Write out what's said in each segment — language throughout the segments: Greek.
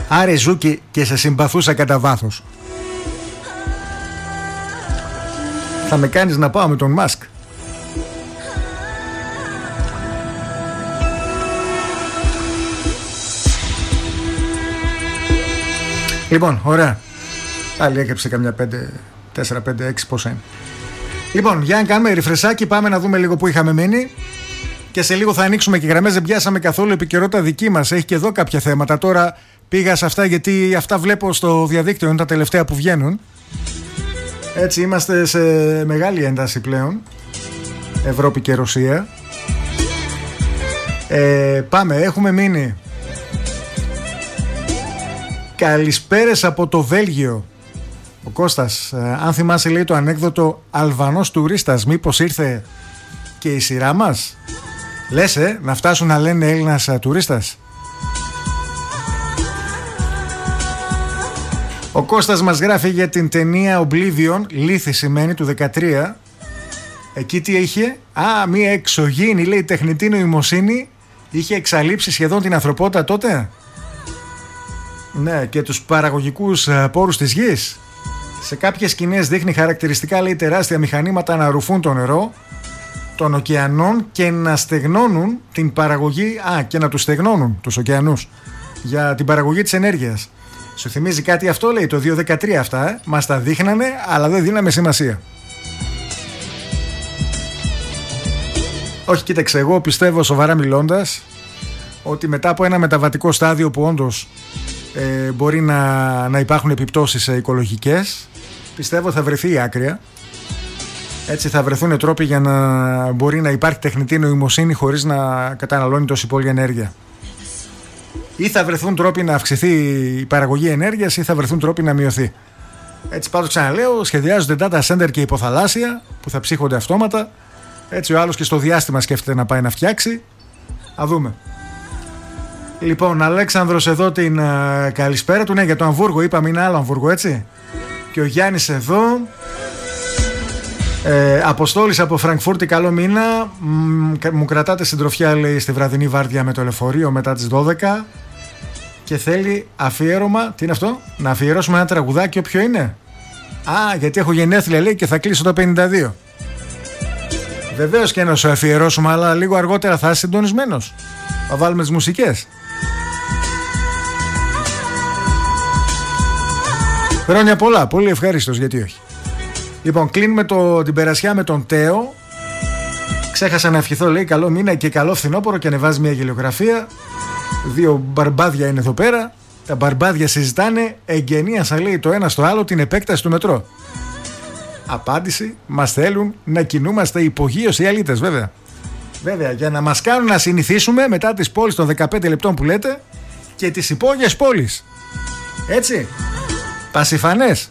Άρε Ζούκη, και σε συμπαθούσα κατά βάθος. Θα με κάνεις να πάω με τον Μάσκ. Λοιπόν, ωραία. Πάλι έκρυψε καμιά 4, 5, 6 πόσα είναι. Λοιπόν, για να κάνουμε ριφρεσάκι, πάμε να δούμε λίγο που είχαμε μείνει. Και σε λίγο θα ανοίξουμε και γραμμές. Δεν πιάσαμε καθόλου επικαιρότητα δική μας. Έχει και εδώ κάποια θέματα. Τώρα πήγα σε αυτά γιατί αυτά βλέπω στο διαδίκτυο. Είναι τα τελευταία που βγαίνουν. Έτσι είμαστε σε μεγάλη ένταση πλέον. Ευρώπη και Ρωσία. Πάμε, έχουμε μείνει. Καλησπέρες από το Βέλγιο. Ο Κώστας, αν θυμάσαι, λέει το ανέκδοτο Αλβανός τουρίστας, μήπως ήρθε και η σειρά μας? Λες να φτάσουν να λένε Έλληνας τουρίστας. Ο Κώστας μας γράφει για την ταινία Oblivion, λύθη σημαίνει, του 13. Εκεί τι είχε? Μία εξωγήινη, λέει, τεχνητή νοημοσύνη είχε εξαλείψει σχεδόν την ανθρωπότητα τότε. Ναι, και τους παραγωγικούς πόρους της γης. Σε κάποιες σκηνές δείχνει χαρακτηριστικά, λέει, τεράστια μηχανήματα να ρουφούν το νερό των ωκεανών και να στεγνώνουν την παραγωγή, και να τους στεγνώνουν τους ωκεανούς για την παραγωγή της ενέργειας. Σου θυμίζει κάτι αυτό, λέει, το 2013 αυτά, μας τα δείχνανε, αλλά δεν δίναμε σημασία. Όχι, κοίταξε, εγώ πιστεύω σοβαρά μιλώντας ότι μετά από ένα μεταβατικό στάδιο που όντως μπορεί να υπάρχουν επιπτώσεις οικολογικές, πιστεύω θα βρεθεί η άκρεια. Έτσι θα βρεθούν τρόποι για να μπορεί να υπάρχει τεχνητή νοημοσύνη χωρίς να καταναλώνει τόση πολλή ενέργεια. Ή θα βρεθούν τρόποι να αυξηθεί η παραγωγή ενέργειας ή θα βρεθούν τρόποι να μειωθεί. Έτσι πάντως ξαναλέω, σχεδιάζονται data center και υποθαλάσσια που θα ψύχονται αυτόματα. Έτσι ο άλλος και στο διάστημα σκέφτεται να πάει να φτιάξει. Α δούμε. Λοιπόν, Αλέξανδρος εδώ την καλησπέρα του. Ναι, για το Αμβούργο είπαμε, είναι άλλο Αμβούργο, έτσι. Και ο Γιάννης εδώ. Αποστόλης από Φραγκφούρτη, καλό μήνα. Μου κρατάτε συντροφιά, λέει, στη βραδινή βάρδια με το λεωφορείο μετά τις 12. Και θέλει αφιέρωμα. Τι είναι αυτό? Να αφιερώσουμε ένα τραγουδάκι, ποιο είναι? Γιατί έχω γενέθλια, λέει, και θα κλείσω το 52. Βεβαίως και να σου αφιερώσουμε, αλλά λίγο αργότερα θα είσαι συντονισμένος. Θα βάλουμε τις μουσικές. Χρόνια πολλά, πολύ ευχαρίστως, γιατί όχι. Λοιπόν, κλείνουμε την περασιά με τον Τέο. Ξέχασα να ευχηθώ, λέει, καλό μήνα και καλό φθινόπωρο, και ανεβάζει μια γελιογραφία. 2 μπαρμπάδια είναι εδώ πέρα. Τα μπαρμπάδια συζητάνε εγγενίασα, λέει, το ένα στο άλλο την επέκταση του μετρό. Απάντηση, μας θέλουν να κινούμαστε υπογείως οι αλήτες, βέβαια. Βέβαια, για να μας κάνουν να συνηθίσουμε μετά τις πόλεις των 15 λεπτών που λέτε και τις υπόγειες πόλεις. Έτσι. Πασιφανές.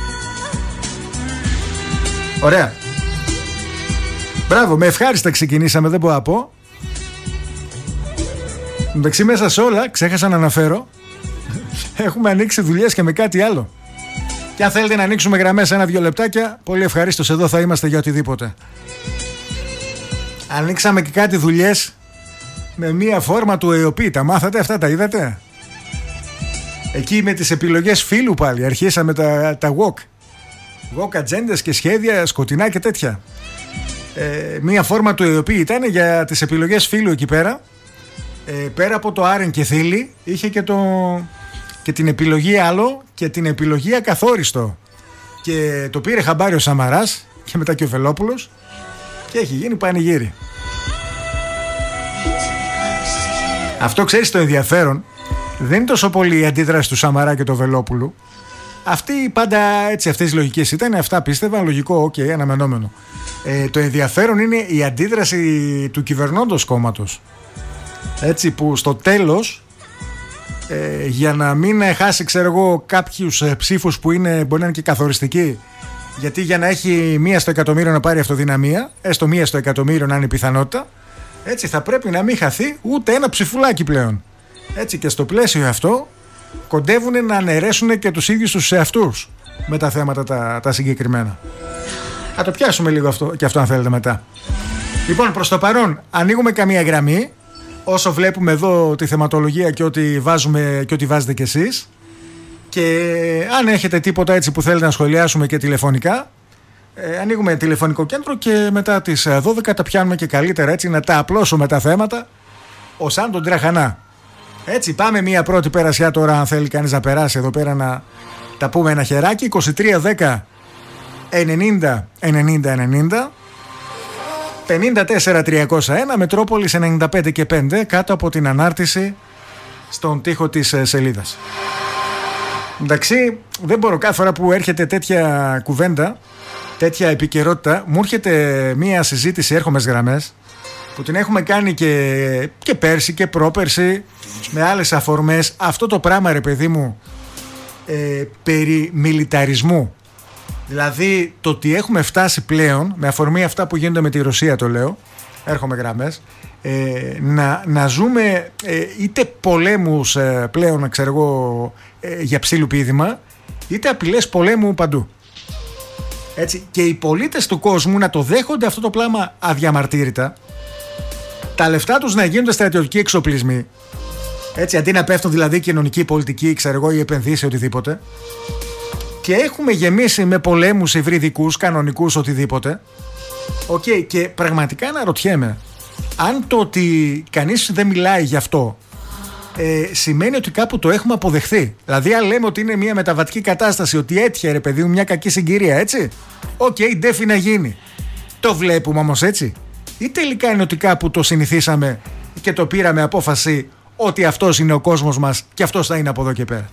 Ωραία. Μπράβο, με ευχάριστα ξεκινήσαμε, δεν μπορώ να πω. Εντάξει, μέσα σε όλα, ξέχασα να αναφέρω, έχουμε ανοίξει δουλειές και με κάτι άλλο. Και αν θέλετε να ανοίξουμε γραμμές 1-2 λεπτάκια, πολύ ευχαρίστως, εδώ θα είμαστε για οτιδήποτε. Ανοίξαμε και κάτι δουλειές με μία φόρμα του ΕΟΠΗ. Τα μάθατε αυτά, τα είδατε? Εκεί με τις επιλογές φίλου πάλι. Αρχίσαμε τα walk ατζέντες και σχέδια σκοτεινά και τέτοια. Μία φόρμα του ΕΟΠΗ ήταν για τις επιλογές φίλου εκεί πέρα. Πέρα από το άρεν και θήλη, είχε και την επιλογή άλλο και την επιλογή ακαθόριστο. Και το πήρε χαμπάρι ο Σαμαράς και μετά και ο Βελόπουλος και έχει γίνει πανηγύρι. Αυτό, ξέρεις, το ενδιαφέρον δεν είναι τόσο πολύ η αντίδραση του Σαμαρά και του Βελόπουλου. Αυτοί πάντα έτσι, αυτές οι λογικές ήταν, αυτά πίστευαν, λογικό, αναμενόμενο. Το ενδιαφέρον είναι η αντίδραση του κυβερνώντος κόμματος. Έτσι, που στο τέλος, για να μην χάσει, ξέρω εγώ, κάποιους ψήφους που μπορεί να είναι και καθοριστικοί, γιατί για να έχει 1 στο εκατομμύριο να πάρει αυτοδυναμία, έστω 1 στο εκατομμύριο να είναι η πιθανότητα, έτσι θα πρέπει να μην χαθεί ούτε ένα ψηφουλάκι πλέον. Έτσι, και στο πλαίσιο αυτό κοντεύουν να αναιρέσουν και τους ίδιους τους εαυτούς με τα θέματα τα συγκεκριμένα. Θα το πιάσουμε λίγο αυτό, και αυτό αν θέλετε μετά. Λοιπόν, προς το παρόν ανοίγουμε καμία γραμμή όσο βλέπουμε εδώ τη θεματολογία και ό,τι βάζουμε και ό,τι βάζετε κι εσείς. Και αν έχετε τίποτα έτσι που θέλετε να σχολιάσουμε και τηλεφωνικά, ανοίγουμε τηλεφωνικό κέντρο και μετά τις 12 τα πιάνουμε και καλύτερα, έτσι, να τα απλώσουμε τα θέματα ως σαν τον τραχανά. Έτσι, πάμε μια πρώτη περασιά τώρα, αν θέλει κανείς να περάσει εδώ πέρα να τα πούμε ένα χεράκι. 2310 90 90 90 54 301, Μετρόπολης 95 και 5, κάτω από την ανάρτηση στον τοίχο της σελίδας. Εντάξει, δεν μπορώ, κάθε φορά που έρχεται τέτοια κουβέντα, τέτοια επικαιρότητα, μου έρχεται μία συζήτηση, έρχομες γραμμές, που την έχουμε κάνει και πέρσι και πρόπερσι με άλλες αφορμές. Αυτό το πράγμα, ρε παιδί μου, περί μιλιταρισμού. Δηλαδή το ότι έχουμε φτάσει πλέον, με αφορμή αυτά που γίνονται με τη Ρωσία, το λέω, έρχομαι γραμμές, να ζούμε είτε πολέμους πλέον, ξέρω εγώ, για ψήλου πήδημα, είτε απειλές πολέμου παντού. Έτσι, και οι πολίτες του κόσμου να το δέχονται αυτό το πλάμα αδιαμαρτύρητα, τα λεφτά τους να γίνονται στρατιωτικοί εξοπλισμοί, έτσι, αντί να πέφτουν δηλαδή κοινωνική, πολιτική, ξέρω εγώ, ή επενδύσεις, οτιδήποτε. Και έχουμε γεμίσει με πολέμους υβριδικούς, κανονικούς, οτιδήποτε. Και πραγματικά αναρωτιέμαι αν το ότι κανείς δεν μιλάει γι' αυτό σημαίνει ότι κάπου το έχουμε αποδεχθεί. Δηλαδή, αν λέμε ότι είναι μια μεταβατική κατάσταση, ότι έτυχε, ρε παιδί μου, μια κακή συγκυρία, έτσι. Ντέφι να γίνει. Το βλέπουμε όμως έτσι. Ή τελικά είναι ότι κάπου το συνηθίσαμε και το πήραμε απόφαση ότι αυτός είναι ο κόσμος μας και αυτός θα είναι από εδώ και πέρα.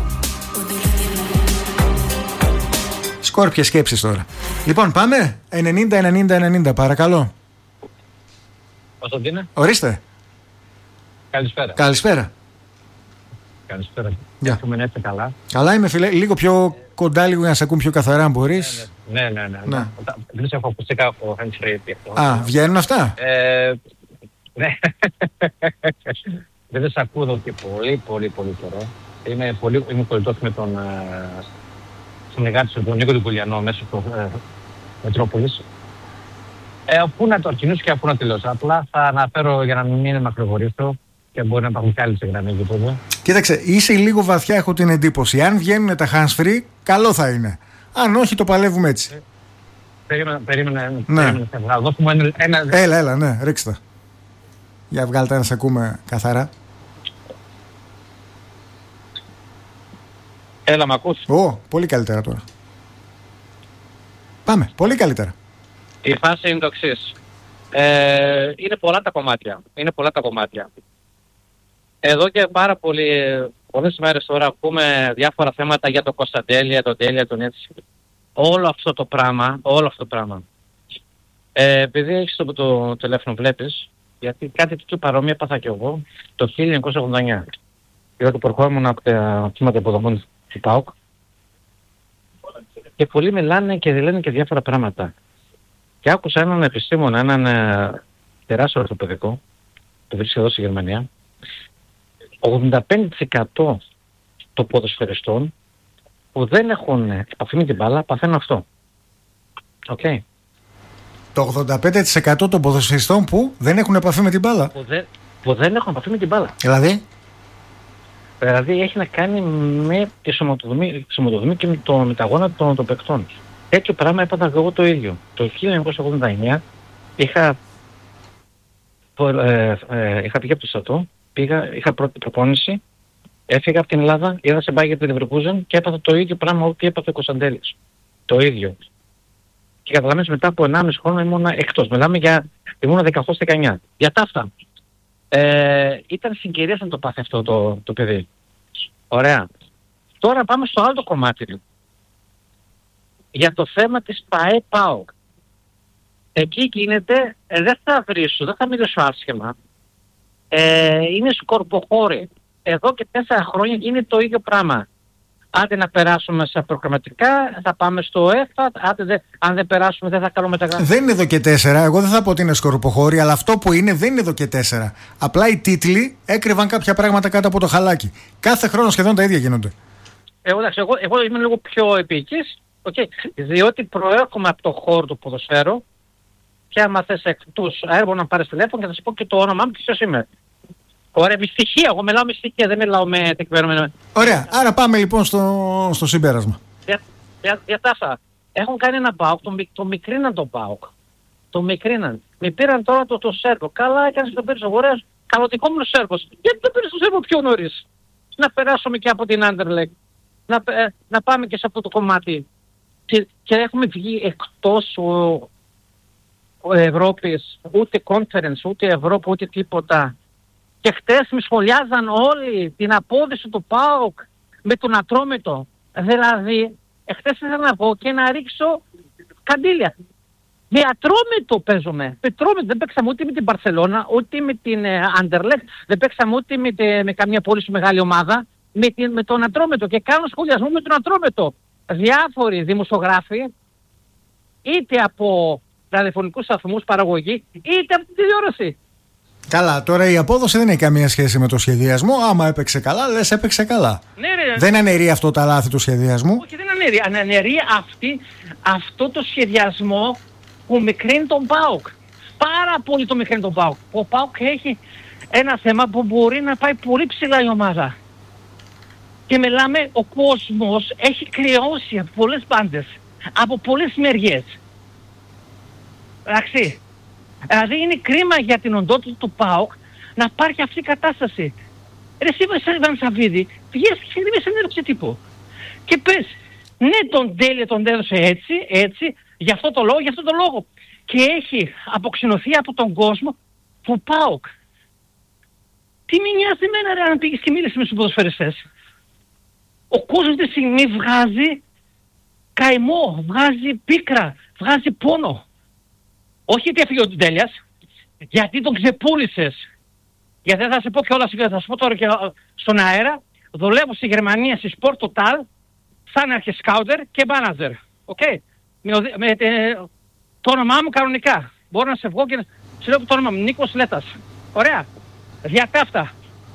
Σκόρπιες σκέψεις τώρα. Λοιπόν, πάμε. 90-90-90, παρακαλώ. Κωνσταντίνε. Ορίστε. Καλησπέρα. Καλησπέρα. Καλησπέρα. Γεια. Έχουμε να είστε καλά. Καλά είμαι, φίλε. Λίγο πιο κοντά, λίγο για να σε ακούμε πιο καθαρά, αν μπορείς. Ναι. Δεν σε έχω ακουστικά από hands free. Α, βγαίνουν αυτά. Ναι. Δεν σε ακούω εδώ και πολύ καιρό. Είμαι κολλητός με τον συνεργάτη του, τον Νίκο του Κουλιανό, μέσω του Μετρόπολης. Πού να το αρχινήσω και πού να τελειώσω. Απλά θα αναφέρω για να μην μακρηγορήσω και μπορεί να υπάρχουν και άλλες γραμμές για τότε. Κοίταξε, είσαι λίγο βαθιά, έχω την εντύπωση. Αν βγαίνουν τα hands free, καλό θα είναι. Αν όχι, το παλεύουμε έτσι. Περίμενα. Να δώσουμε ένα. Έλα, ναι, ρίξτε τα. Για βγάλτε να σε ακούμε καθαρά. Έλα, μ' ακούς? Πολύ καλύτερα τώρα. Πάμε, πολύ καλύτερα. Η φάση είναι το εξής. Είναι πολλά τα κομμάτια. Εδώ και πολλές μέρες τώρα ακούμε διάφορα θέματα για το Κωνσταντέλια, τον Τέλεια, τον έτσι. Όλο αυτό το πράγμα. Επειδή έχεις το τηλέφωνο, βλέπεις, γιατί κάτι τέτοιο παρόμοια έπαθα και εγώ το 1989. Γιατί προχώρημουν από τα κύματα υποδομών του ΠΑΟΚ και πολλοί μιλάνε και λένε και διάφορα πράγματα. Και άκουσα έναν επιστήμονα, έναν τεράστιο ορθοπαιδικό που βρίσκεται εδώ στη Γερμανία. 85% των ποδοσφαιριστών που δεν έχουν επαφή με την μπάλα παθαίνουν αυτό. Το 85% των ποδοσφαιριστών που δεν έχουν επαφή με την μπάλα. Που δεν έχουν επαφή με την μπάλα. Δηλαδή έχει να κάνει με τη σωματοδομή και με τα γόνα των παικτών. Τέτοιο πράγμα έπαθα εγώ το ίδιο. Το 1989 είχα πήγε από το στρατό, είχα πρώτη προπόνηση, έφυγα από την Ελλάδα, είδα σε Μπάγερ την Leverkusen και έπαθα το ίδιο πράγμα ό,τι έπαθε ο Κωνσταντέλης. Το ίδιο. Και καταλαβαίνεις, μετά από 1,5 χρόνο ήμουν εκτός. Ήμουν 18-19. Για τα αυτά. Ήταν συγκυρίας να το πάθει αυτό το παιδί. Ωραία. Τώρα πάμε στο άλλο κομμάτι. Για το θέμα της ΠΑΕ-ΠΑΟΚ. Εκεί γίνεται, δεν θα βρίσω, δεν θα μιλήσω άσχημα. Είναι σκορποχώρη. Εδώ και 4 χρόνια γίνεται το ίδιο πράγμα. Άντε να περάσουμε στα προγραμματικά, θα πάμε στο ΕΦΑ, αν δεν περάσουμε δεν θα κάνουμε μεταγραφή. Δεν είναι εδώ και 4, εγώ δεν θα πω ότι είναι σκορποχώρη, αλλά αυτό που είναι δεν είναι εδώ και 4. Απλά οι τίτλοι έκρυβαν κάποια πράγματα κάτω από το χαλάκι. Κάθε χρόνο σχεδόν τα ίδια γίνονται. Εγώ είμαι λίγο πιο επίκης, διότι προέρχομαι από το χώρο του ποδοσφαίρου και άμα θες εκτός έργο να πάρεις τηλέφωνο και θα σου πω και το όνομά μου και ποιος είμαι. Ωραία, με στοιχεία. Εγώ μιλάω με στοιχεία, δεν μιλάω με τεκμηριωμένα. Ωραία, άρα πάμε λοιπόν στο συμπέρασμα. Διατάφα. Έχουν κάνει ένα ΠΑΟΚ, το μικρίναν το ΠΑΟΚ. Το μικρίναν. Με πήραν τώρα το Σέρβο. Καλά έκανες το πήρες, ωραίος, καλοτικόμενος Σέρβος. Γιατί δεν πήρες το Σέρβο πιο νωρίς? Να περάσουμε και από την Άντερλεκτ. Να πάμε και σε αυτό το κομμάτι. Και έχουμε βγει εκτός Ευρώπης, ούτε conference, ούτε Ευρώπη, ούτε τίποτα. Και χτες με σχολιάζαν όλοι την απόδοση του ΠΑΟΚ με τον Ατρόμητο. Δηλαδή, χτες ήθελα να πω και να ρίξω καντήλια. Με Ατρόμητο παίζουμε. Δεν παίξαμε ούτε με την Μπαρσελόνα, ούτε με την Άντερλεκτ, δεν παίξαμε ούτε με καμία πολύ μεγάλη ομάδα. Με τον Ατρόμητο. Και κάνω σχολιασμό με τον Ατρόμητο. Διάφοροι δημοσιογράφοι, είτε από ραδιοφωνικούς σταθμούς παραγωγή, είτε από τη τηλεόραση. Καλά, τώρα η απόδοση δεν έχει καμία σχέση με το σχεδιασμό. Άμα έπαιξε καλά, λες έπαιξε καλά. Ναι, ρε. Δεν αναιρεί αυτό τα λάθη του σχεδιασμού. Όχι, δεν αναιρεί. Αναιρεί αυτό το σχεδιασμό που μικρύνει τον ΠΑΟΚ. Πάρα πολύ το μικρύνει τον ΠΑΟΚ. Ο ΠΑΟΚ έχει ένα θέμα που μπορεί να πάει πολύ ψηλά η ομάδα. Και μιλάμε, ο κόσμος έχει κρυώσει από πολλές μπάντες, από πολλές μεριές. Εντάξει. Δηλαδή είναι κρίμα για την οντότητα του ΠΑΟΚ να υπάρχει αυτή η κατάσταση. Εσύ Βανσαβίδη, βγες και σε συνέντευξη τύπου. Και πες, ναι τον Τέλεια τον έδωσε έτσι, για αυτό το λόγο. Και έχει αποξενωθεί από τον κόσμο του ΠΑΟΚ. Τι με νοιάζει εμένα ρε, αν πήγες και μίλησες με τους ποδοσφαιριστές? Ο κόσμος τη στιγμή βγάζει καημό, βγάζει πίκρα, βγάζει πόνο. Όχι γιατί έφυγε ο Τέλειας, γιατί τον ξεπούλησες. Γιατί θα σε πω κιόλας, θα σου πω τώρα και στον αέρα, δουλεύω στη Γερμανία, στη Sport Total, σαν αρχισκάουτερ και μάνατζερ. Οκ. Με το όνομά μου κανονικά. Μπορώ να σε βγω και να σου λέω το όνομα μου, Νίκος Λέτας. Ωραία. Διατάφτα.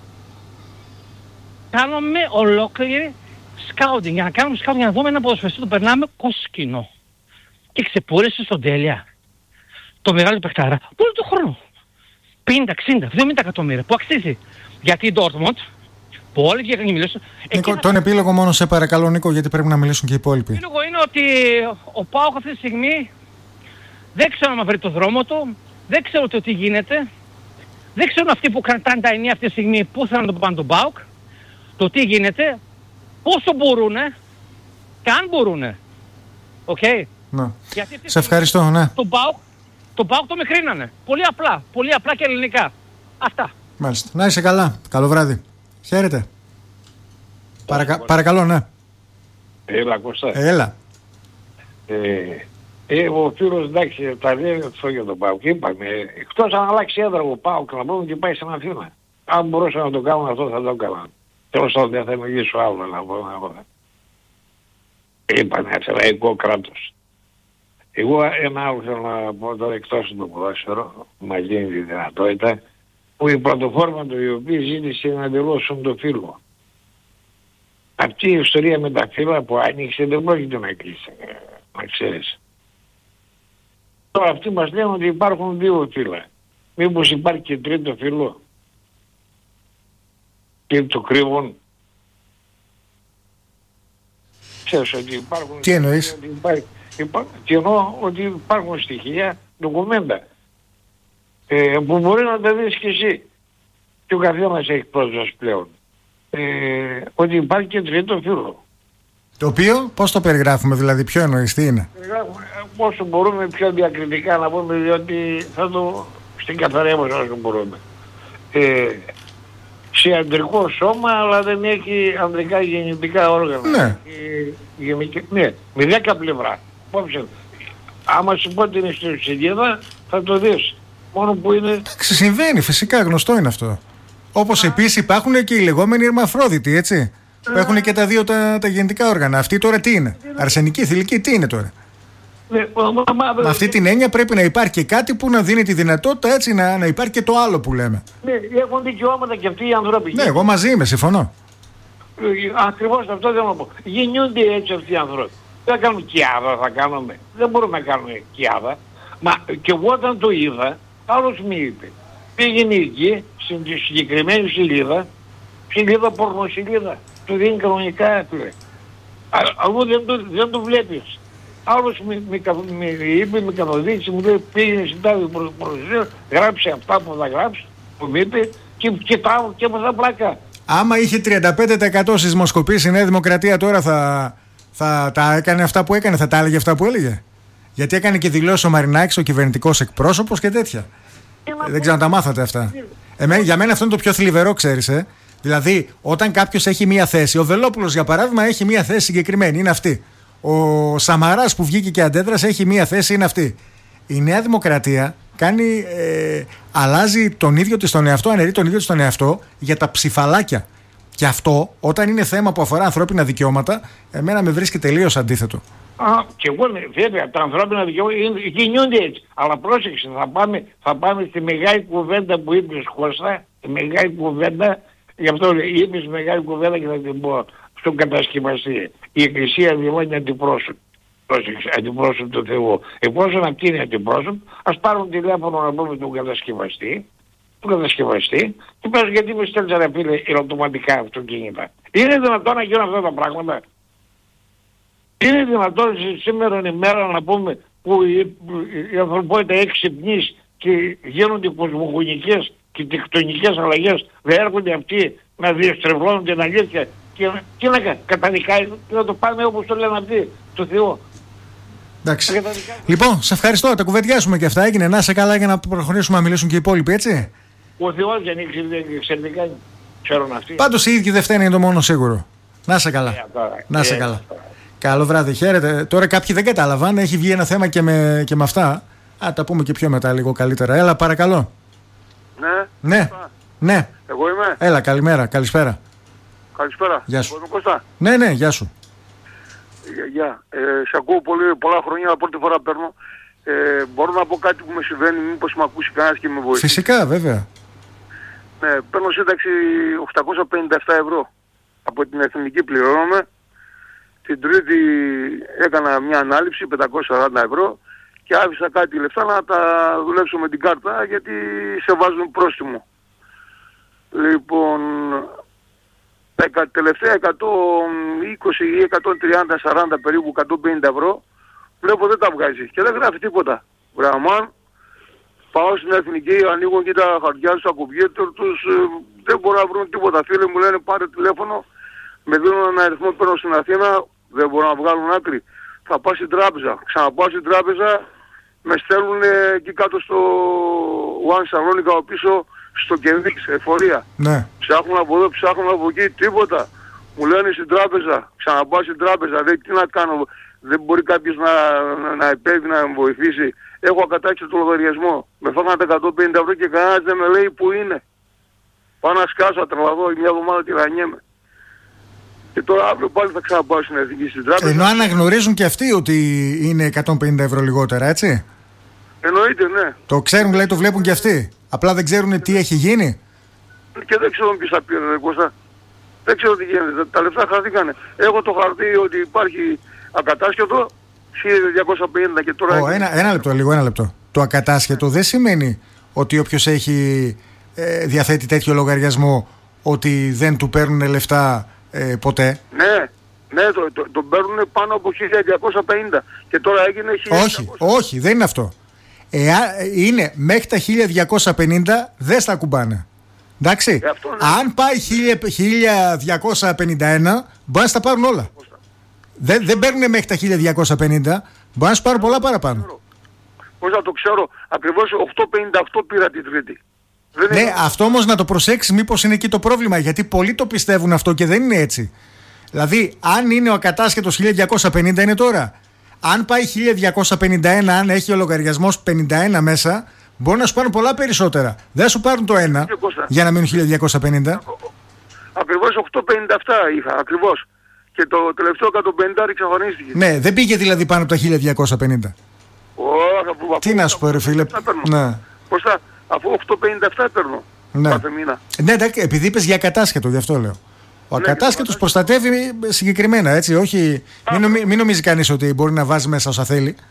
Κάνουμε ολόκληρη σκάουτινγκ. Για να κάνουμε σκάουτινγκ, για να δούμε ένα ποδοσφαιριστή, το περνάμε κόσκινο. Και ξεπούλησε στον Τέλεια. Το μεγάλο παιχτάρα. Όλο τον χρόνο. 50, 60, 70 εκατομμύρια. Που αξίζει. Γιατί η Dortmund, που όλοι βγήκαν και μιλήσουν. Νίκο, τον επίλογο μόνο σε παρακαλώ, Νίκο, γιατί πρέπει να μιλήσουν και οι υπόλοιποι. Το επίλογο είναι ότι ο ΠΑΟΚ αυτή τη στιγμή δεν ξέρω να βρει το δρόμο του. Δεν ξέρω τι γίνεται. Δεν ξέρουν αυτοί που κρατάνε τα ενία αυτή τη στιγμή πού θέλουν να το πάνε τον ΠΑΟΚ. Το τι γίνεται, πόσο μπορούνε και αν μπορούνε. Οκ. Ναι. Σε ευχαριστώ, ναι. Το ΠΑΟΚ το μικρύνανε. Πολύ απλά και ελληνικά. Αυτά. Μάλιστα. Να είσαι καλά. Καλό βράδυ. Χαίρετε. Παρακαλώ, ναι. Έλα, Κώστα. Έλα. Ο φίλος, εντάξει, τα λέει αυτό για τον ΠΑΟΚ. Είπαμε, εκτός αν αλλάξει έδρα ο ΠΑΟΚ να πούμε και πάει στην Αθήνα. Αν μπορούσα να το κάνω αυτό θα το έκανα. Τέλος πάντων δεν θα μιλήσω άλλο να πω. Είπανε αθηναϊκό κράτος. Εγώ ένα άλλο θέλω να πω τώρα εκτός του ποδόσφαιρο, μας γίνει τη δυνατότητα, που η πρωτοφόρμα του η οποία ζήτησε να δηλώσουν το φύλλο. Αυτή η ιστορία με τα φύλλα που άνοιξε δεν πρόκειται να κλείσει, να ξέρεις. Τώρα αυτοί μας λένε ότι υπάρχουν δύο φύλλα. Μήπως υπάρχει και τρίτο φύλλο και το κρύβουν. Ξέρεις ότι υπάρχουν... Τι εννοείς? Και εννοώ ότι υπάρχουν στοιχεία, ντοκουμέντα, που μπορεί να τα δεις και εσύ. Και ο καθένας έχει πρόσβαση πλέον. Ότι υπάρχει και τρίτο φύλλο. Το οποίο, πώς το περιγράφουμε, δηλαδή, ποιο εννοείς, τι είναι? Όσο μπορούμε πιο διακριτικά να πούμε, διότι θα το στην καθαρέμωση όσο μπορούμε. Σε αντρικό σώμα, αλλά δεν έχει ανδρικά γεννητικά όργανα. Ναι. Ναι, με 10 πλευρά. Πόψε, άμα σου πω ότι είναι στην Συγγένεια, θα το δεις. Μόνο που είναι... Συμβαίνει, φυσικά, γνωστό είναι αυτό. Όπως επίσης υπάρχουν και οι λεγόμενοι ερμαφρόδιτοι, έτσι. Που έχουν και τα δύο τα γεννητικά όργανα. Αυτή τώρα τι είναι? Αρσενική, θηλυκή, τι είναι τώρα? Με αυτή την έννοια πρέπει να υπάρχει και κάτι που να δίνει τη δυνατότητα έτσι να υπάρχει και το άλλο που λέμε. Ναι, έχουν δικαιώματα και αυτοί οι άνθρωποι. Ναι, εγώ μαζί είμαι, συμφωνώ. Ακριβώς αυτό θέλω να πω. Γεννιούνται έτσι αυτοί οι άνθρωποι. Δεν θα κάνουμε κοιάδα, θα κάνουμε. Δεν μπορούμε να κάνουμε κοιάδα. Μα και εγώ όταν το είδα, άλλος μου είπε. πήγαινε εκεί, στην συγκεκριμένη σελίδα πορνοσελίδα. Του δίνει κανονικά, αλλού δεν το βλέπεις. Άλλος με είπε, με καθοδήγησε, μου λέει πήγαινε στην τάδε προσοχή, γράψε αυτά που θα γράψει, που μου είπε και κοιτάω και έπαθα πλάκα. Άμα είχε 35% σεισμοσκοπής η Νέα Δημοκρατία τώρα θα τα έκανε αυτά που έκανε, θα τα έλεγε αυτά που έλεγε. Γιατί έκανε και δηλώσεις ο Μαρινάκης, ο κυβερνητικός εκπρόσωπος και τέτοια. Δεν ξέρω αν τα μάθατε αυτά. Για μένα αυτό είναι το πιο θλιβερό, ξέρεις. Δηλαδή, όταν κάποιος έχει μία θέση, ο Βελόπουλος για παράδειγμα έχει μία θέση συγκεκριμένη, είναι αυτή. Ο Σαμαράς που βγήκε και αντέδρασε έχει μία θέση, είναι αυτή. Η Νέα Δημοκρατία αλλάζει τον ίδιο της τον εαυτό, αναιρεί τον ίδιο της τον εαυτό για τα ψηφαλάκια. Και αυτό, όταν είναι θέμα που αφορά ανθρώπινα δικαιώματα, εμένα με βρίσκει τελείως αντίθετο. Και εγώ βέβαια τα ανθρώπινα δικαιώματα κινούνται έτσι. Αλλά πρόσεξε, θα πάμε στη μεγάλη κουβέντα που είπες, Κώστα, τη μεγάλη κουβέντα, γι' αυτό είπες μεγάλη κουβέντα και θα την πω στον κατασκευαστή. Η Εκκλησία δηλώνει αντιπρόσωπο. Πρόσεξε, αντιπρόσωπο του Θεού. Εφόσον αυτή είναι αντιπρόσωπο, ας πάρουν τηλέφωνο να πούμε τον κατασκευαστή, και πες γιατί με στέλνεις να πει ηλεκτροματικά αυτοκίνητα. Είναι δυνατόν να γίνουν αυτά τα πράγματα? Είναι δυνατόν σήμερα η μέρα να πούμε που η ανθρωπότητα έχει ξυπνήσει και γίνονται κοσμογονικές και τεκτονικές αλλαγές, δεν έρχονται αυτοί να διαστρεβλώνουν την αλήθεια και να καταδικάζει, να το πάνε όπως το λένε αυτοί, το Θεό. Εντάξει. Λοιπόν, σε ευχαριστώ, τα κουβεντιάσουμε και αυτά. Έγινε, να σε καλά για να προχωρήσουμε να μιλήσουν και οι υπόλοιποι, έτσι. Ο Θεός δεν είναι εξαιρετικά, ξέρουν αυτοί. Πάντως οι ίδιοι δεν φταίνε, είναι το μόνο σίγουρο. Να σε καλά. Να σε καλά. Καλό βράδυ, χαίρετε. Τώρα κάποιοι δεν κατάλαβαν, έχει βγει ένα θέμα και με αυτά. Τα πούμε και πιο μετά λίγο καλύτερα. Έλα, παρακαλώ. Ναι. Εγώ είμαι. Έλα, καλημέρα, καλησπέρα. Καλησπέρα. Γεια σου. Κώστα. Ναι, γεια σου. Γεια. Σε ακούω πολλά χρόνια, αλλά πρώτη φορά παίρνω. Μπορώ να πω κάτι που με συμβαίνει, μήπως με ακούσει κανένας και με βοηθήσει? Φυσικά, βέβαια. Ναι, παίρνω σύνταξη 857 ευρώ. Από την Εθνική πληρώνομαι. Την Τρίτη έκανα μια ανάληψη 540 ευρώ και άφησα κάτι λεφτά να τα δουλέψω με την κάρτα γιατί σε βάζουν πρόστιμο. Λοιπόν, τα τελευταία 120 ή 130-40 περίπου 150 ευρώ βλέπω δεν τα βγάζει και δεν γράφει τίποτα. Γραμμάν, πάω στην Εθνική, ανοίγω και τα χαρτιά τους, τα κομπιούτερ τους, δεν μπορώ να βρουν τίποτα. Φίλοι μου λένε πάρε τηλέφωνο, με δίνουν ένα αριθμό, παίρνω στην Αθήνα, δεν μπορώ να βγάλουν άκρη. Θα πάω στην τράπεζα, ξαναπάω στην τράπεζα, με στέλνουν εκεί κάτω στο One Σαλόνικα πίσω στο Κενδύξ, εφορία. Ναι. Ψάχνουν από εδώ, ψάχνουν από εκεί, τίποτα. Μου λένε στην τράπεζα, ξαναπάω στην τράπεζα, τι να κάνω, δεν μπορεί κάποιος να επέβει, να με βοηθήσει. Έχω ακατάξιο το λογαριασμό. Με φάγανε τα 150 ευρώ και κανένας δεν με λέει που είναι. Πάω να σκάσω, να τρελαθώ, μια εβδομάδα τυραννιέμαι. Και τώρα αύριο πάλι θα ξαναπάω στην Εθνική στην τράπεζα. Ενώ αναγνωρίζουν και αυτοί ότι είναι 150 ευρώ λιγότερα, έτσι. Εννοείται, ναι. Το ξέρουν, λέει, το βλέπουν και αυτοί. Απλά δεν ξέρουν τι έχει γίνει. Και δεν ξέρω ποιος θα πήρε, Κώστα. Δεν ξέρω τι γίνεται. Τα λεφτά χαθήκανε. Έχω το χαρτί ότι υπάρχει ακατάσχετο 1250 και τώρα... Ένα λεπτό. Το ακατάσχετο δεν σημαίνει ότι όποιος έχει διαθέτει τέτοιο λογαριασμό ότι δεν του παίρνουν λεφτά ποτέ. Ναι, τον παίρνουν πάνω από 1250 και τώρα έγινε 1200. Όχι, δεν είναι αυτό. Είναι μέχρι τα 1250 δεν στα κουμπάνε. Εντάξει, αν πάει 1251 μπορεί να στα πάρουν όλα. Δεν παίρνουν μέχρι τα 1250, μπορεί να σου πάρουν πολλά παραπάνω. Πώς να το ξέρω, ακριβώς 858 πήρα την Τρίτη. Ναι, αυτό όμως να το προσέξεις, μήπως είναι εκεί το πρόβλημα, γιατί πολλοί το πιστεύουν αυτό και δεν είναι έτσι. Δηλαδή, αν είναι ο ακατάσχετος 1250 είναι τώρα. Αν πάει 1251, αν έχει ο λογαριασμός 51 μέσα, μπορεί να σου πάρουν πολλά περισσότερα. Δεν σου πάρουν το ένα για να μείνουν 1250. Ακριβώς 857 είχα, ακριβώς. Και το τελευταίο 150 εξαφανίστηκε. Ναι, δεν πήγε δηλαδή πάνω από τα 1250. Τι να σου πω, ρε φίλε. Ναι. Κώστα, αφού 857 παίρνω κάθε μήνα. Ναι, εντάξει, επειδή είπες για ακατάσχετο, γι' αυτό λέω. Ο ακατάσχετος προστατεύει συγκεκριμένα, έτσι, όχι... Μην νομίζει κανείς ότι μπορεί να βάζει μέσα όσα θέλει.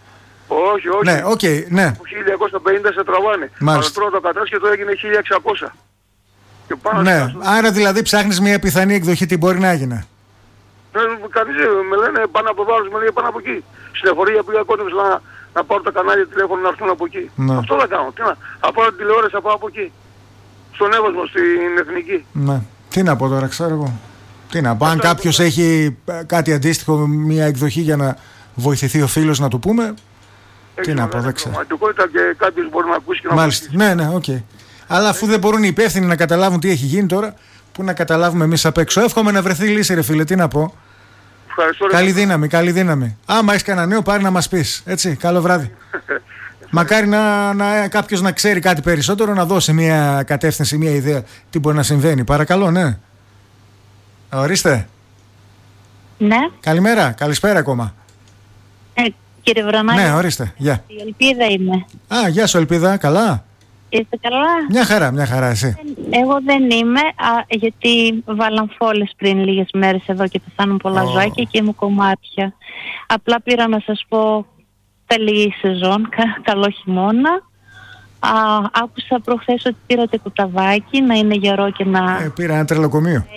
Όχι, όχι. Ναι, οκ, ναι. Από 1250 σε τραβάνε. Μάλιστα. Αλλά τώρα το κατάσκετο έγινε 1600. Και πάνω Ναι, άρα δηλαδή ψάχνεις μια πιθανή εκδοχή, τι μπορεί να γίνει. Κανείς με λένε πάνω από εδώ, με λένε πάνω από εκεί. Στην εφορία πήγα κόντεψα να πάρω τα κανάλια τηλέφωνο να έρθουν από εκεί. Ναι. Αυτό θα κάνω. Τι να, από την τηλεόραση θα πάω από εκεί. Στον Εύωσμο, στην Εθνική. Ναι. Τι να πω τώρα, ξέρω εγώ. Τι να πω, αν κάποιος έχει κάτι αντίστοιχο, μια εκδοχή για να βοηθηθεί ο φίλος να του πούμε. Τι να πω, δεν ξέρω. Πραγματικότητα και κάποιος μπορεί να ακούσει και να Μάλιστα. Ναι, ναι, οκ. Αλλά αφού δεν μπορούν οι υπεύθυνοι να καταλάβουν τι έχει γίνει τώρα, πού να καταλάβουμε εμείς απ' έξω. Εύχομαι να βρεθεί λύση, ρε φίλε, τι να πω. Ευχαριστώ. Καλή δύναμη, καλή δύναμη. Άμα έχεις κανένα νέο, πάρει να μας πεις. Έτσι, καλό βράδυ. Μακάρι κάποιος να ξέρει κάτι περισσότερο, να δώσει μια κατεύθυνση, μια ιδέα τι μπορεί να συμβαίνει. Παρακαλώ, ναι. Ορίστε. Ναι. Καλημέρα, καλησπέρα ακόμα. Κύριε Βρανάκη. Ναι, ορίστε, γεια. Η Ελπίδα είμαι. Α, γεια σου Ελπίδα, καλά. Είστε καλά? Μια χαρά εσύ. Εγώ δεν είμαι, γιατί βάλαν φόλες πριν λίγες μέρες εδώ και πεθάνουν πολλά ζωάκια και είμαι κομμάτια. Απλά πήρα να σας πω καλή σεζόν, καλό χειμώνα. Άκουσα προχθές ότι πήρατε κουταβάκι, να είναι γερό και να... Πήρα ένα τρελοκομείο.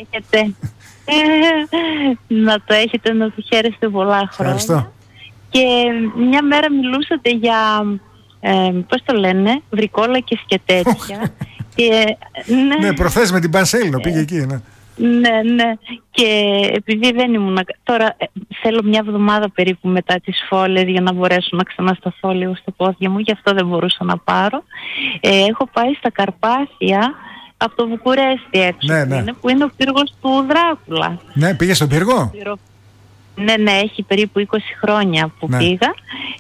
Να το έχετε, να το χαίρεστε πολλά χρόνια. Ευχαριστώ. Και μια μέρα μιλούσατε για, πώς το λένε, βρικόλακες και τέτοια. Και, ναι, προχθές με την Πανσέλινο πήγε εκεί, ναι. Ναι. Και επειδή δεν ήμουν... Τώρα θέλω μια εβδομάδα περίπου μετά τις φόλες για να μπορέσω να ξανασταθώ λίγο στα πόδια μου, γι' αυτό δεν μπορούσα να πάρω. Έχω πάει στα Καρπάθια από το Βουκουρέστι έξω, ναι. Που είναι ο πύργος του Δράκουλα. Ναι, πήγε στον πύργο? Ναι, έχει περίπου 20 χρόνια που πήγα.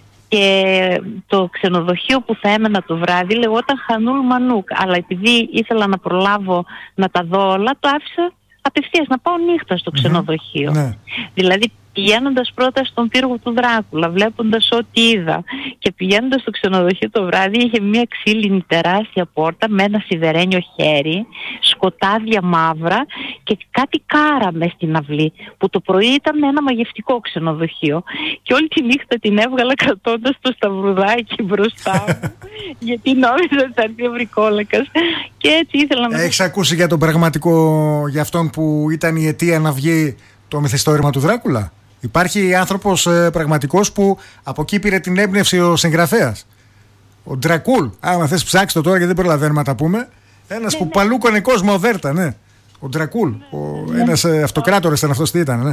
Και το ξενοδοχείο που θα έμενα το βράδυ λεγόταν Χανούλ Μανούκ. Αλλά επειδή ήθελα να προλάβω να τα δω όλα, το άφησα απευθείας να πάω νύχτα στο ξενοδοχείο. Ναι. Δηλαδή πηγαίνοντας πρώτα στον πύργο του Δράκουλα, βλέποντας ό,τι είδα, και πηγαίνοντας στο ξενοδοχείο το βράδυ, είχε μια ξύλινη τεράστια πόρτα με ένα σιδερένιο χέρι, σκοτάδια μαύρα και κάτι κάρα μες στην αυλή, που το πρωί ήταν ένα μαγευτικό ξενοδοχείο. Και όλη τη νύχτα την έβγαλα κρατώντας το σταυρουδάκι μπροστά μου, γιατί νόμιζα ότι θα έρθει ο βρικόλακας. Και έτσι ήθελα να... Έχεις ακούσει για τον πραγματικό, για αυτόν που ήταν η αιτία να βγει το μυθιστόρημα του Δράκουλα? Υπάρχει άνθρωπος πραγματικός που από εκεί πήρε την έμπνευση ο συγγραφέας. Ο Ντρακούλ. Άμα θες ψάξεις το τώρα, γιατί δεν προλαβαίνουμε να τα πούμε. Ένας που παλούκωνε κόσμο οδέρτα, ναι. Ο Ντρακούλ. Ένας αυτοκράτορας ήταν αυτός, τι ήταν, ναι.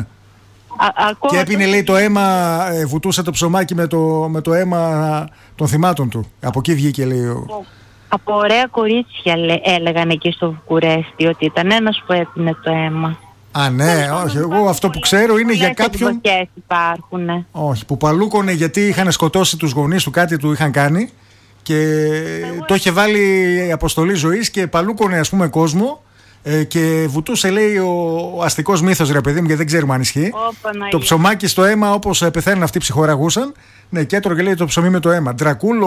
Και έπινε, λέει, το αίμα, βουτούσε το ψωμάκι με το αίμα των θυμάτων του. Από εκεί βγήκε, λέει. Από ωραία κορίτσια έλεγαν εκεί στο Βουκουρέστι ότι ήταν ένας που έπινε το αίμα. Α, ναι, όχι. Εγώ αυτό που ξέρω είναι για κάποιον. Υπάρχουν. Όχι, που παλούκωνε γιατί είχαν σκοτώσει τους γονείς του, κάτι του είχαν κάνει και το είχε βάλει αποστολή ζωής και παλούκωνε, ας πούμε, κόσμο και βουτούσε, λέει, ο αστικός μύθος, ρε παιδί μου, γιατί δεν ξέρουμε αν ισχύει. Το ψωμάκι στο αίμα, όπως πεθαίνουν αυτοί, ψυχοραγούσαν. Ναι, και έτρωγε, λέει, το ψωμί με το αίμα. Ντρακούλ,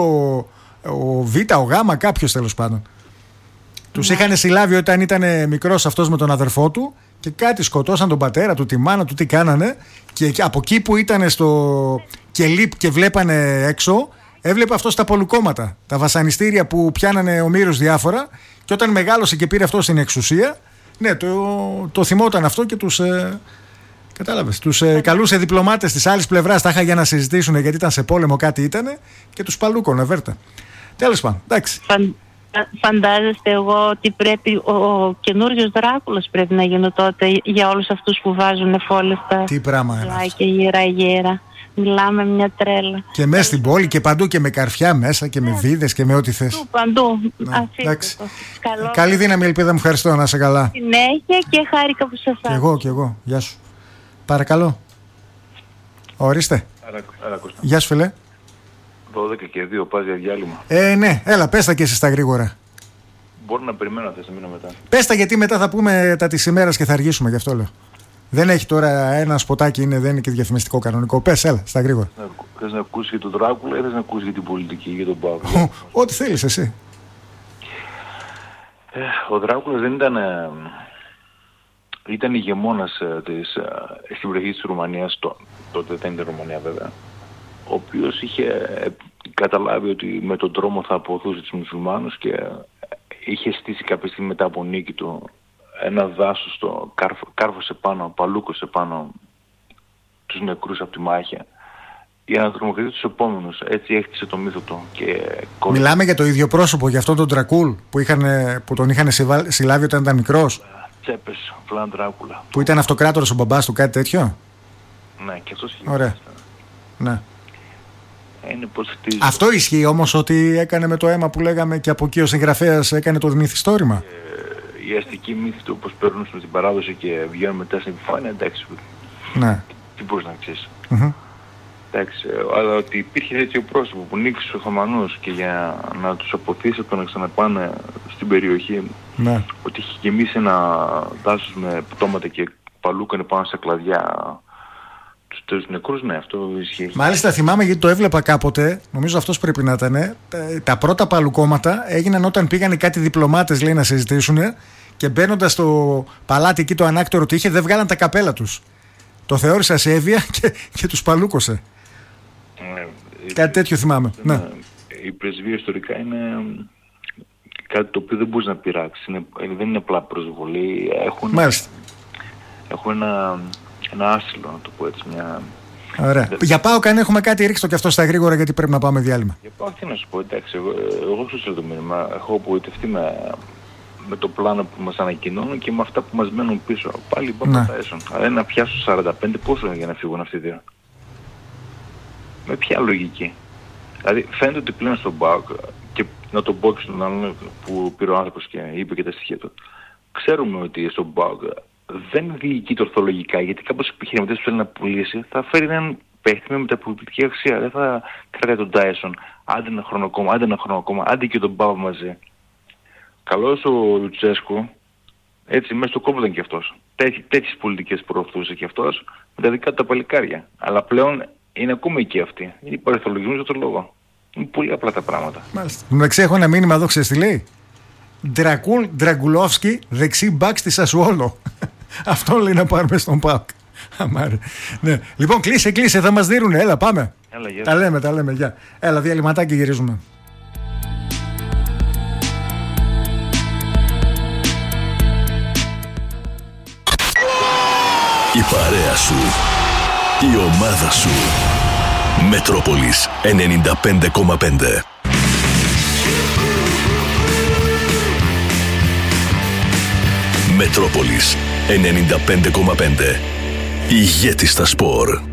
ο Β, ο Γ, κάποιος τέλος πάντων. Τους είχαν συλλάβει όταν ήταν μικρός αυτός με τον αδερφό του και κάτι σκοτώσαν τον πατέρα του, τη μάνα του, τι κάνανε. Και από εκεί που ήταν στο κελίπ και βλέπανε έξω, έβλεπε αυτό τα πολουκόμματα, τα βασανιστήρια που πιάνανε ομήρους διάφορα. Και όταν μεγάλωσε και πήρε αυτό στην εξουσία, ναι, το θυμόταν αυτό και τους. Κατάλαβες, τους καλούσε διπλωμάτες της άλλης πλευράς, τα είχα για να συζητήσουν γιατί ήταν σε πόλεμο, κάτι ήτανε και τους παλούκωνε, βέρτα. Τέλος πάντων, εντάξει. Φαντάζεστε εγώ ότι πρέπει ο καινούριος Δράκουλας πρέπει να γίνει τότε για όλους αυτούς που βάζουν φόλες στα και γύρα. Μιλάμε μια τρέλα. Και μέσα στην πόλη και παντού και με καρφιά μέσα και με βίδες και με ό,τι θες. Παντού. Καλή δύναμη, Ελπίδα μου, ευχαριστώ, να είσαι καλά. Συνέχεια και χάρηκα που σας άκουσα. Κι εγώ. Γεια σου. Παρακαλώ. Ορίστε. Γεια σου, φίλε. 12 και 2 πας για διάλειμμα. Ναι, έλα, πες τα και εσύ στα γρήγορα. Μπορώ να περιμένω, θες να μείνω μετά. Πες τα, γιατί μετά θα πούμε τα της ημέρας και θα αργήσουμε, γι' αυτό λέω. Δεν έχει τώρα ένα σποτάκι, δεν είναι και διαφημιστικό κανονικό. Πες, έλα, στα γρήγορα. Θες να ακούσεις για τον Δράκουλα ή θες να ακούσεις για την πολιτική, για τον Παύλο? Ό,τι θέλεις εσύ. Ο Δράκουλας δεν ήταν... Ήταν ηγεμόνας στην περιοχή της Ρουμανίας, τότε δεν ήταν Ρουμανία βέβαια, ο οποίος είχε καταλάβει ότι με τον τρόμο θα αποθούσε τους μουσουλμάνους και είχε στήσει κάποια στιγμή μετά από νίκη του ένα δάσος, κάρφωσε πάνω, παλούκωσε πάνω τους νεκρούς από τη μάχη για να τρομοκρατήσει τους επόμενους. Έτσι έχτισε το μύθο του. Μιλάμε για το ίδιο πρόσωπο, για αυτόν τον Ντρακούλ που τον είχαν συλλάβει όταν ήταν μικρός. Τσέπες, Βλάν Ντράκουλα. Που ήταν αυτοκράτορας ο μπαμπάς του, κάτι τέτοιο. Ναι, και αυτός είχε. Ωραία. Ναι. Αυτό ισχύει όμως, ότι έκανε με το αίμα που λέγαμε και από εκεί ο συγγραφέας έκανε το μυθιστόρημα. Οι αστικοί μύθοι του όπως παίρνουν στην παράδοση και βγαίνουν μετά στην επιφάνεια, εντάξει. Ναι. Τι μπορείς να ξέρεις. Εντάξει, αλλά ότι υπήρχε τέτοιο πρόσωπο που νίκησε τους Οθωμανούς και για να τους αποθήσει από το να ξαναπάνε στην περιοχή, ναι, ότι είχε γεμίσει ένα δάσος με πτώματα και παλούκανε πάνω στα κλαδιά τους νεκρούς, ναι, αυτό ισχύει. Μάλιστα θυμάμαι, γιατί το έβλεπα κάποτε, νομίζω αυτός πρέπει να ήταν, τα πρώτα παλουκώματα έγιναν όταν πήγανε κάτι διπλωμάτες, λέει, να συζητήσουν και μπαίνοντας στο παλάτι εκεί το ανάκτορο ότι είχε, δεν βγάλαν τα καπέλα τους. Το θεώρησε ασέβεια και τους παλούκωσε. Κάτι τέτοιο θυμάμαι. Ναι. Η πρεσβεία ιστορικά είναι κάτι το οποίο δεν μπορείς να πειράξεις. Δεν είναι απλά προσβολή. Έχουν ένα άσυλο, να το πω έτσι. Ωραία. Για ΠΑΟΚ, αν έχουμε κάτι, ρίξτε το και αυτό στα γρήγορα, γιατί πρέπει να πάμε διάλειμμα. Για ΠΑΟΚ τι να σου πω, εντάξει. Εγώ σου στείλω το μήνυμα. Έχω απογοητευτεί με το πλάνο που μας ανακοινώνουν και με αυτά που μας μένουν πίσω. Πάλι πάμε τα έσον. Αλλά να πιάσω 45, πόσο είναι για να φύγουν αυτοί οι δύο. Με ποια λογική. Δηλαδή φαίνεται ότι πλέον στον ΠΑΟΚ, και να τον πω και στον άλλον που πήρε ο άνθρωπος και είπε και τα στοιχεία του, ξέρουμε ότι στον ΠΑΟΚ δεν διοικείται ορθολογικά, γιατί κάποιος επιχειρηματής που θέλει να πουλήσει θα φέρει έναν παίχτη με μεταπολιτική αξία. Δεν θα κρατάει τον Τάισον, άντε ένα χρόνο ακόμα, άντε και τον Μπάμπα μαζί. Καλώς ο Λουτσέσκου, έτσι μέσα στο κόμμα ήταν και αυτός. Τέτοιες πολιτικές προωθούσε και αυτός με τα δικά του τα παλικάρια. Αλλά πλέον είναι ακόμα και αυτοί. Είναι παρεθολογισμούς για τον λόγο. Είναι πολύ απλά τα πράγματα. Μάλιστα. Εντάξει, έχω ένα μήνυμα εδώ, ξέρεις τι λέει. Ντραγκουλόφσκι, δεξί μπακ στη Σασουόλο. Αυτό λέει να πάρουμε στον ΠΑΟΚ. Ναι. Λοιπόν, κλείσε, θα μας δίνουνε. Έλα, πάμε. Έλα, τα λέμε, γεια. Έλα, διαλυματάκι γυρίζουμε. Η παρέα σου, η ομάδα σου. Μετρόπολης 95,5. Μετρόπολης 95,5. Ηγέτης στα σπορ.